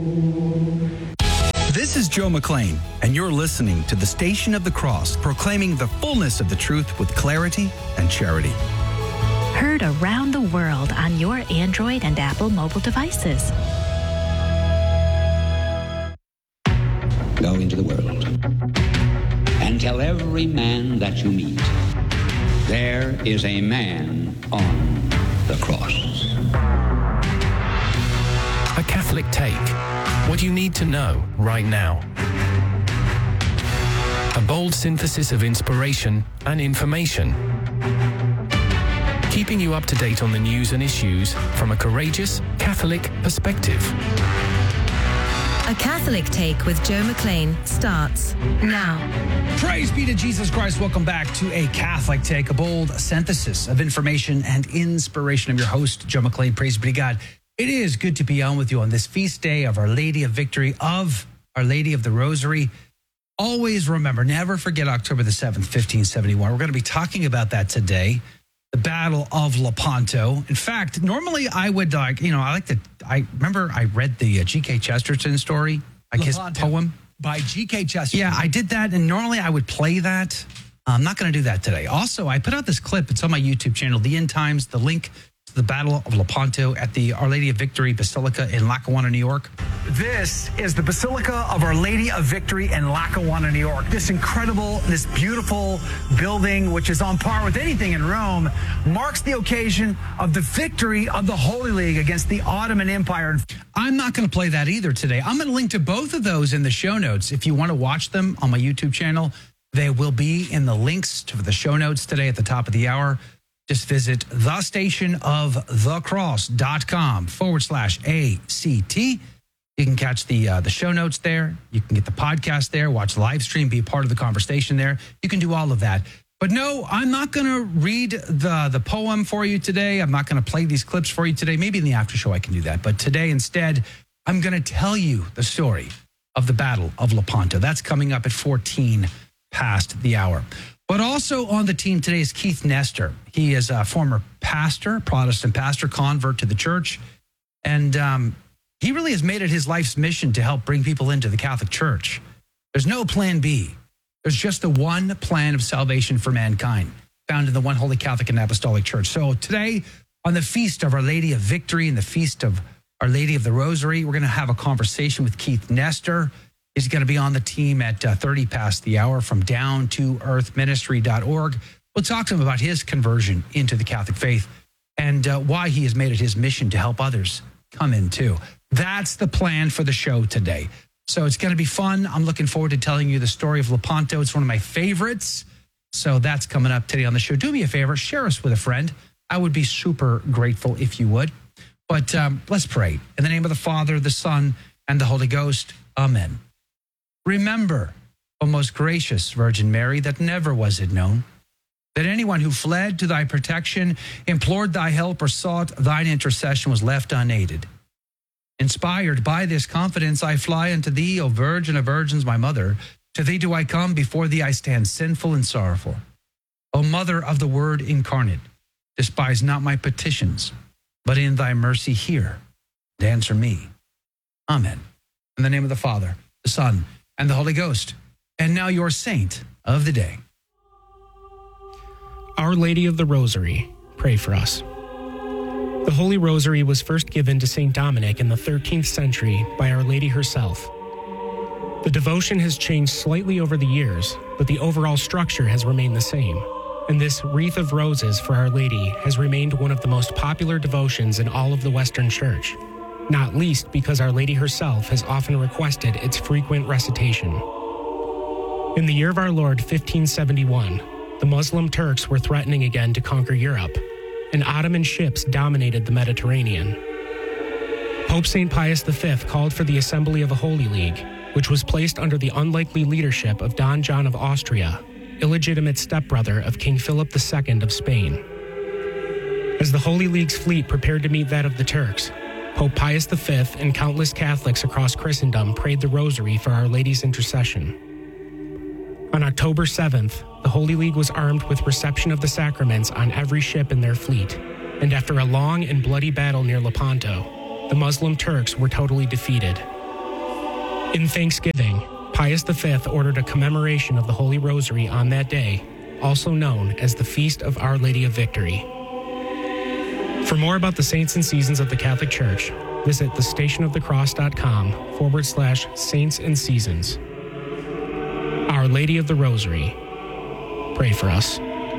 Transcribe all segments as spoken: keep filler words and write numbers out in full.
This is Joe McLean, and you're listening to the Station of the Cross, proclaiming the fullness of the truth with clarity and charity. Heard around the world on your Android and Apple mobile devices. Go into the world and tell every man that you meet, there is a man on the cross. A Catholic Take. What you need to know right now. A bold synthesis of inspiration and information. Keeping you up to date on the news and issues from a courageous Catholic perspective. A Catholic Take with Joe McLean starts now. Praise be to Jesus Christ. Welcome back to A Catholic Take, a bold synthesis of information and inspiration. I'm your host, Joe McLean. Praise be to God. It is good to be on with you on this feast day of Our Lady of Victory, of Our Lady of the Rosary. Always remember, never forget October the seventh, fifteen seventy-one. We're going to be talking about that today, the Battle of Lepanto. In fact, normally I would like, you know, I like to, I remember I read the uh, G K Chesterton story, like Lepanto, his poem. By G K Chesterton. Yeah, I did that, and normally I would play that. I'm not going to do that today. Also, I put out this clip. It's on my YouTube channel, The End Times, the link to the Battle of Lepanto at the Our Lady of Victory Basilica in Lackawanna, New York. This is the Basilica of Our Lady of Victory in Lackawanna, New York. This incredible, this beautiful building, which is on par with anything in Rome, marks the occasion of the victory of the Holy League against the Ottoman Empire. I'm not going to play that either today. I'm going to link to both of those in the show notes. If you want to watch them on my YouTube channel, they will be in the links to the show notes today at the top of the hour. Just visit thestationofthecross.com forward slash ACT. You can catch the uh, the show notes there. You can get the podcast there, watch the live stream, be a part of the conversation there. You can do all of that. But no, I'm not going to read the, the poem for you today. I'm not going to play these clips for you today. Maybe in the after show I can do that. But today instead, I'm going to tell you the story of the Battle of Lepanto. That's coming up at fourteen past the hour. But also on the team today is Keith Nestor. He is a former pastor, Protestant pastor, convert to the church. And um, he really has made it his life's mission to help bring people into the Catholic Church. There's no plan B. There's just the one plan of salvation for mankind, found in the one Holy Catholic and Apostolic Church. So today, on the Feast of Our Lady of Victory and the Feast of Our Lady of the Rosary, we're going to have a conversation with Keith Nestor. He's going to be on the team at uh, thirty past the hour from down to earth ministry dot org. We'll talk to him about his conversion into the Catholic faith and uh, why he has made it his mission to help others come in too. That's the plan for the show today. So it's going to be fun. I'm looking forward to telling you the story of Lepanto. It's one of my favorites. So that's coming up today on the show. Do me a favor, share us with a friend. I would be super grateful if you would. But um, let's pray. In the name of the Father, the Son, and the Holy Ghost. Amen. Remember, O most gracious Virgin Mary, that never was it known that anyone who fled to thy protection, implored thy help, or sought thine intercession was left unaided. Inspired by this confidence, I fly unto thee, O Virgin of Virgins, my mother. To thee do I come, before thee I stand sinful and sorrowful. O Mother of the Word incarnate, despise not my petitions, but in thy mercy hear and answer me. Amen. In the name of the Father, the Son, and the Holy Ghost. And now your saint of the day. Our Lady of the Rosary, pray for us. The Holy Rosary was first given to Saint Dominic in the thirteenth century by Our Lady herself. The devotion has changed slightly over the years, but the overall structure has remained the same. And this wreath of roses for Our Lady has remained one of the most popular devotions in all of the Western Church, not least because Our Lady herself has often requested its frequent recitation. In the year of our Lord, fifteen seventy-one, the Muslim Turks were threatening again to conquer Europe, and Ottoman ships dominated the Mediterranean. Pope Saint Pius the Fifth called for the assembly of a Holy League, which was placed under the unlikely leadership of Don John of Austria, illegitimate stepbrother of King Philip the Second of Spain. As the Holy League's fleet prepared to meet that of the Turks, Pope Pius the Fifth and countless Catholics across Christendom prayed the Rosary for Our Lady's intercession. On October seventh, the Holy League was armed with reception of the sacraments on every ship in their fleet, and after a long and bloody battle near Lepanto, the Muslim Turks were totally defeated, In thanksgiving, Pius the Fifth ordered a commemoration of the Holy Rosary on that day, also known as the Feast of Our Lady of Victory. For more about the saints and seasons of the Catholic Church, visit thestationofthecross.com forward slash saints and seasons. Our Lady of the Rosary, pray for us.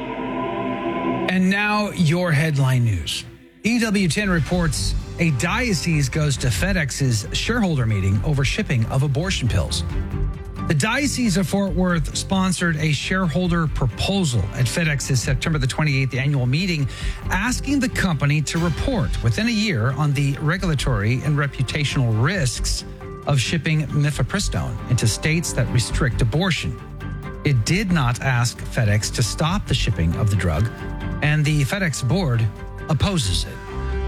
And now your headline news. E W ten reports a diocese goes to FedEx's shareholder meeting over shipping of abortion pills. The Diocese of Fort Worth sponsored a shareholder proposal at FedEx's September the twenty-eighth annual meeting, asking the company to report within a year on the regulatory and reputational risks of shipping mifepristone into states that restrict abortion. It did not ask FedEx to stop the shipping of the drug, and the FedEx board opposes it.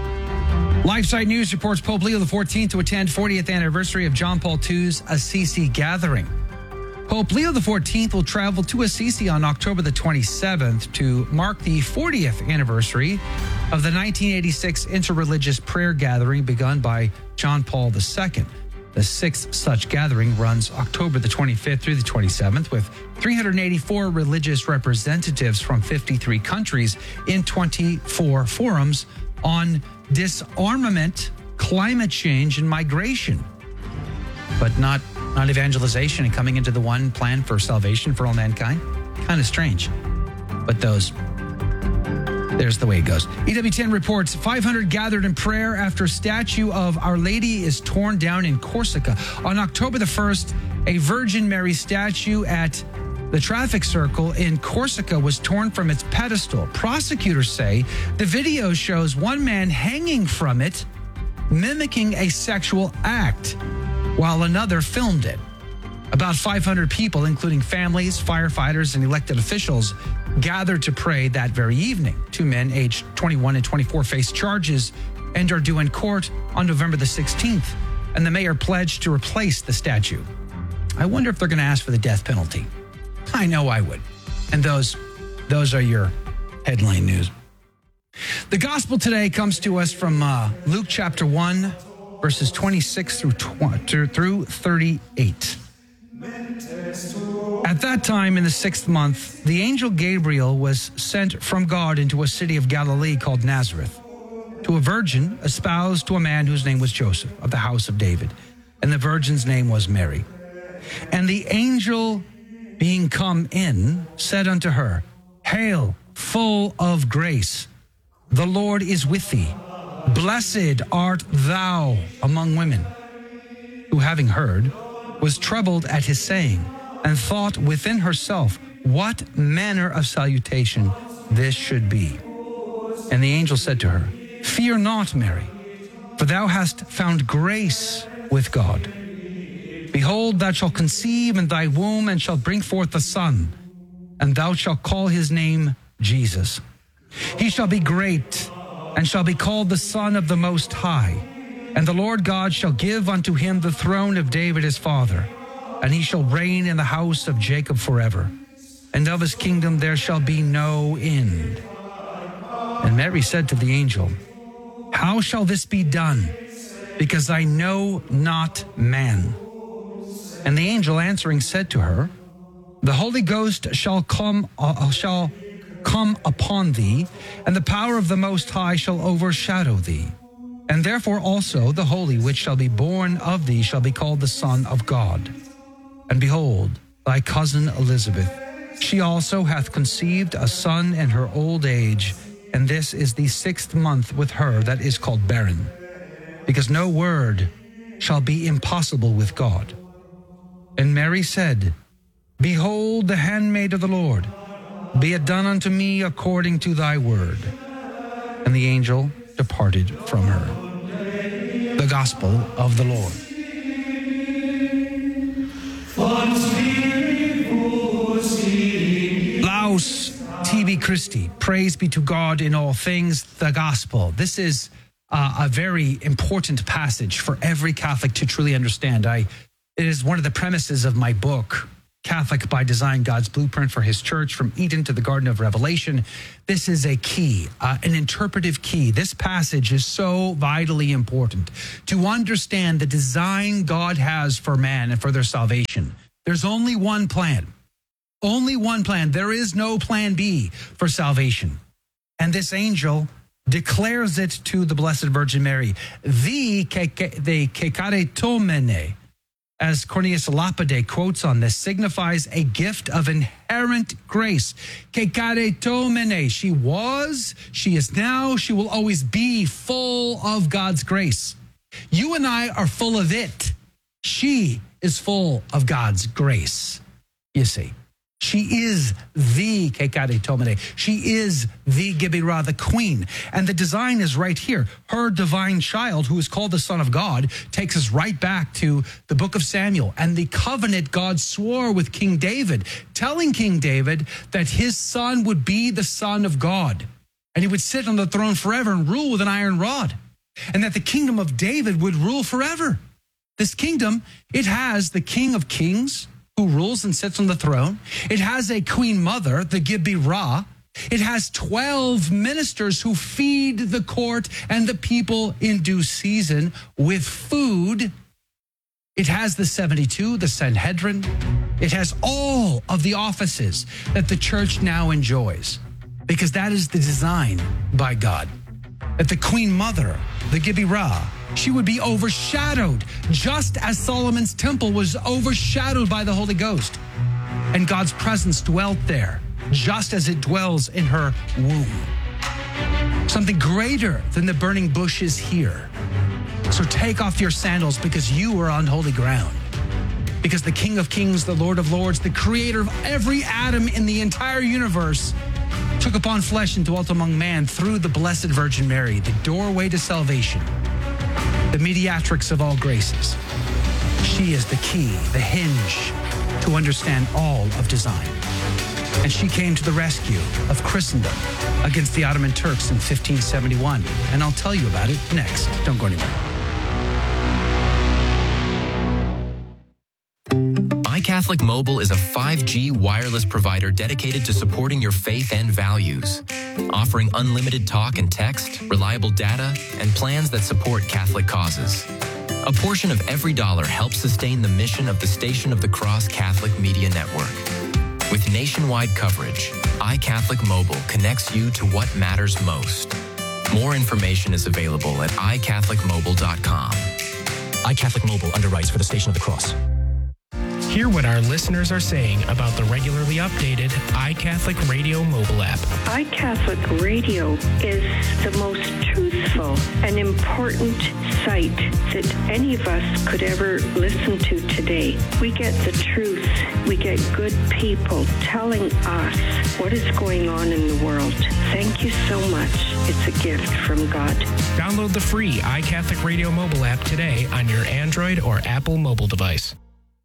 LifeSite News reports Pope Leo the fourteenth to attend fortieth anniversary of John Paul the Second's Assisi gathering. Pope Leo the fourteenth will travel to Assisi on October the twenty-seventh to mark the fortieth anniversary of the nineteen eighty-six interreligious prayer gathering begun by John Paul the Second. The sixth such gathering runs October the twenty-fifth through the twenty-seventh, with three hundred eighty-four religious representatives from fifty-three countries in twenty-four forums on disarmament, climate change, and migration. But not, not evangelization and coming into the one plan for salvation for all mankind. Kind of strange. But those, there's the way it goes. E W ten reports five hundred gathered in prayer after statue of Our Lady is torn down in Corsica. On October the first, a Virgin Mary statue at the traffic circle in Corsica was torn from its pedestal. Prosecutors say the video shows one man hanging from it, mimicking a sexual act, while another filmed it. About five hundred people, including families, firefighters, and elected officials, gathered to pray that very evening. Two men aged twenty-one and twenty-four face charges and are due in court on November the sixteenth, and the mayor pledged to replace the statue. I wonder if they're going to ask for the death penalty. I know I would. And those, those are your headline news. The gospel today comes to us from uh, Luke chapter one, verses twenty-six through twenty, through thirty-eight. At that time in the sixth month, the angel Gabriel was sent from God into a city of Galilee called Nazareth, to a virgin espoused to a man whose name was Joseph, of the house of David, and the virgin's name was Mary. And the angel, being come in, said unto her, Hail, full of grace, the Lord is with thee. Blessed art thou among women. Who, having heard, was troubled at his saying, and thought within herself what manner of salutation this should be. And the angel said to her, Fear not, Mary, for thou hast found grace with God. Behold, thou shalt conceive in thy womb, and shalt bring forth a son, and thou shalt call his name Jesus. He shall be great, and shall be called the Son of the Most High. And the Lord God shall give unto him the throne of David his father, and he shall reign in the house of Jacob forever. And of his kingdom there shall be no end. And Mary said to the angel, How shall this be done? Because I know not man. And the angel answering said to her, The Holy Ghost shall come, uh, shall come upon thee, and the power of the Most High shall overshadow thee. And therefore also the Holy which shall be born of thee shall be called the Son of God. And behold, thy cousin Elizabeth, she also hath conceived a son in her old age, and this is the sixth month with her that is called barren, because no word shall be impossible with God. And Mary said, Behold the handmaid of the Lord, be it done unto me according to thy word. And the angel departed from her. The Gospel of the Lord. Laus tibi Christi. Praise be to God in all things. The Gospel. This is uh, a very important passage for every Catholic to truly understand. I, it is one of the premises of my book, Catholic by Design, God's blueprint for his church from Eden to the Garden of Revelation. This is a key, uh, an interpretive key. This passage is so vitally important to understand the design God has for man and for their salvation. There's only one plan, only one plan. There is no plan B for salvation. And this angel declares it to the Blessed Virgin Mary. The kekaritomene, as Cornelius Lapide quotes on this, signifies a gift of inherent grace. Kekaritomene, she was, she is now, she will always be full of God's grace. You and I are full of it. She is full of God's grace, you see. She is the Kekaritomene. She is the Gibirah, the queen. And the design is right here. Her divine child, who is called the Son of God, takes us right back to the book of Samuel and the covenant God swore with King David, telling King David that his son would be the Son of God, and he would sit on the throne forever and rule with an iron rod, and that the kingdom of David would rule forever. This kingdom, it has the King of Kings, who rules and sits on the throne. It has a queen mother, the Gibirah. It has twelve ministers who feed the court and the people in due season with food. It has the seventy-two, the Sanhedrin. It has all of the offices that the church now enjoys, because that is the design by God. That the queen mother, the Gibirah, she would be overshadowed, just as Solomon's temple was overshadowed by the Holy Ghost. And God's presence dwelt there, just as it dwells in her womb. Something greater than the burning bush is here. So take off your sandals, because you are on holy ground. Because the King of Kings, the Lord of Lords, the creator of every atom in the entire universe, took upon flesh and dwelt among man through the Blessed Virgin Mary, the doorway to salvation, the mediatrix of all graces. She is the key, the hinge to understand all of design. And she came to the rescue of Christendom against the Ottoman Turks in fifteen seventy-one. And I'll tell you about it next. Don't go anywhere. iCatholic Mobile is a five G wireless provider dedicated to supporting your faith and values, offering unlimited talk and text, reliable data, and plans that support Catholic causes. A portion of every dollar helps sustain the mission of the Station of the Cross Catholic Media Network. With nationwide coverage, iCatholic Mobile connects you to what matters most. More information is available at i catholic mobile dot com. iCatholic Mobile underwrites for the Station of the Cross. Hear what our listeners are saying about the regularly updated iCatholic Radio mobile app. iCatholic Radio is the most truthful and important site that any of us could ever listen to today. We get the truth. We get good people telling us what is going on in the world. Thank you so much. It's a gift from God. Download the free iCatholic Radio mobile app today on your Android or Apple mobile device.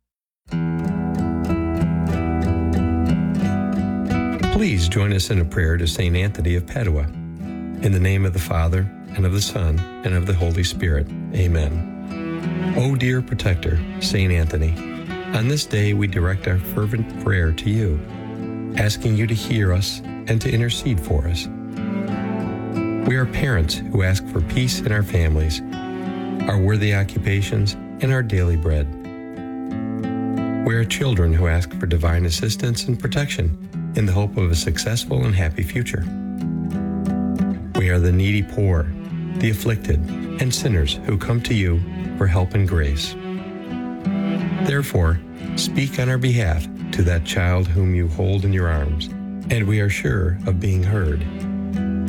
Please join us in a prayer to Saint Anthony of Padua. In the name of the Father, and of the Son, and of the Holy Spirit. Amen. O dear protector, Saint Anthony, on this day we direct our fervent prayer to you, asking you to hear us and to intercede for us. We are parents who ask for peace in our families, our worthy occupations, and our daily bread. We are children who ask for divine assistance and protection in the hope of a successful and happy future. We are the needy poor, the afflicted, and sinners who come to you for help and grace. Therefore, speak on our behalf to that child whom you hold in your arms, and we are sure of being heard.